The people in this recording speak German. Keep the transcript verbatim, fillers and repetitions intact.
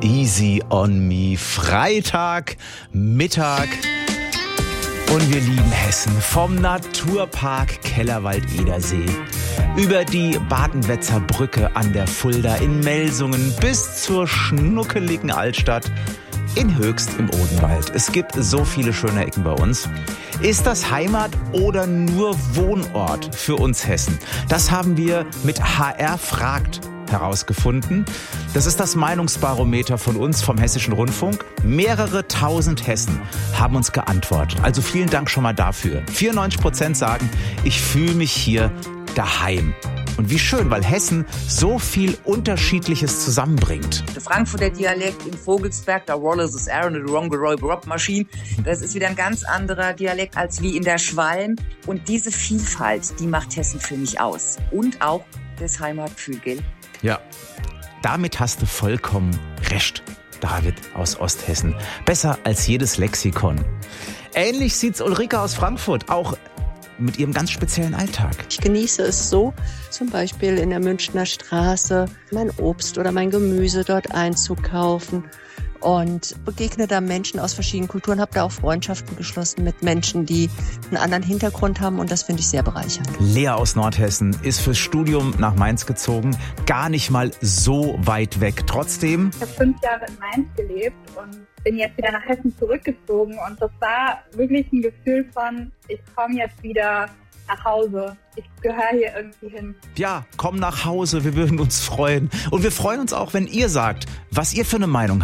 Easy on me. Freitag, Mittag. Und wir lieben Hessen. Vom Naturpark Kellerwald-Edersee über die Badenwetzer Brücke an der Fulda in Melsungen bis zur schnuckeligen Altstadt in Höchst im Odenwald. Es gibt so viele schöne Ecken bei uns. Ist das Heimat oder nur Wohnort für uns Hessen? Das haben wir mit H R fragt herausgefunden. Das ist das Meinungsbarometer von uns vom Hessischen Rundfunk. Mehrere tausend Hessen haben uns geantwortet. Also vielen Dank schon mal dafür. vierundneunzig Prozent sagen, ich fühle mich hier daheim. Und wie schön, weil Hessen so viel Unterschiedliches zusammenbringt. Der Frankfurter Dialekt in Vogelsberg, da Wallace is Aaron, the Rongeroy Rob Machine. Das ist wieder ein ganz anderer Dialekt als wie in der Schwalm. Und diese Vielfalt, die macht Hessen für mich aus. Und auch das Heimatgefühl, gell? Ja, damit hast du vollkommen recht, David aus Osthessen. Besser als jedes Lexikon. Ähnlich sieht's Ulrike aus Frankfurt, auch mit ihrem ganz speziellen Alltag. Ich genieße es so, zum Beispiel in der Münchner Straße mein Obst oder mein Gemüse dort einzukaufen und begegne da Menschen aus verschiedenen Kulturen, habe da auch Freundschaften geschlossen mit Menschen, die einen anderen Hintergrund haben und das finde ich sehr bereichernd. Lea aus Nordhessen ist fürs Studium nach Mainz gezogen, gar nicht mal so weit weg. Trotzdem... Ich habe fünf Jahre in Mainz gelebt und bin jetzt wieder nach Hessen zurückgezogen und das war wirklich ein Gefühl von, ich komme jetzt wieder nach Hause. Ich gehöre hier irgendwie hin. Ja, komm nach Hause, wir würden uns freuen. Und wir freuen uns auch, wenn ihr sagt, was ihr für eine Meinung habt.